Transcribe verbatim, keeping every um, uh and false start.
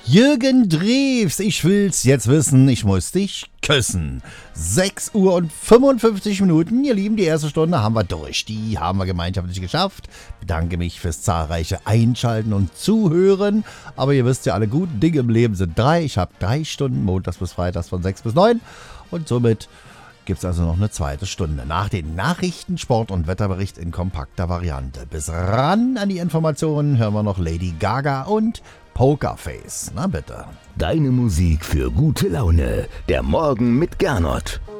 Jürgen Drews, ich will's jetzt wissen, ich muss dich küssen. sechs Uhr und fünfundfünfzig Minuten, ihr Lieben, die erste Stunde haben wir durch. Die haben wir gemeinschaftlich geschafft. Bedanke mich fürs zahlreiche Einschalten und Zuhören. Aber ihr wisst ja, alle guten Dinge im Leben sind drei. Ich habe drei Stunden, montags bis freitags von sechs bis neun. Und somit gibt es also noch eine zweite Stunde. Nach den Nachrichten, Sport und Wetterbericht in kompakter Variante. Bis ran an die Informationen hören wir noch Lady Gaga und Pokerface. Na bitte. Deine Musik für gute Laune. Der Morgen mit Gernot.